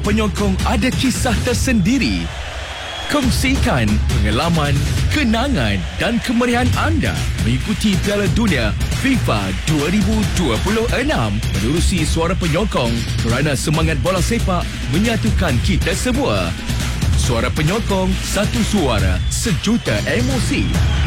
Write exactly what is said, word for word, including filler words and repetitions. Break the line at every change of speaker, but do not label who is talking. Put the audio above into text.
penyokong ada kisah tersendiri. Kongsikan pengalaman, kenangan dan kemeriahan anda mengikuti Piala Dunia FIFA dua ribu dua puluh enam menerusi Suara Penyokong kerana semangat bola sepak menyatukan kita semua. Suara Penyokong, satu suara, sejuta emosi.